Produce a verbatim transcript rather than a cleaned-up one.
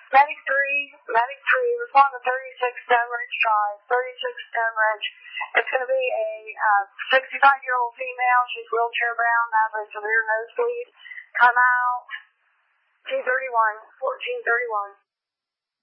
Medic three, Medic three, respond to thirty-six Stonebridge Drive, thirty-six Stonebridge. It's going to be a uh, sixty-five-year-old female. She's wheelchair bound, has a severe nosebleed. Come out, T thirty-one, fourteen thirty-one.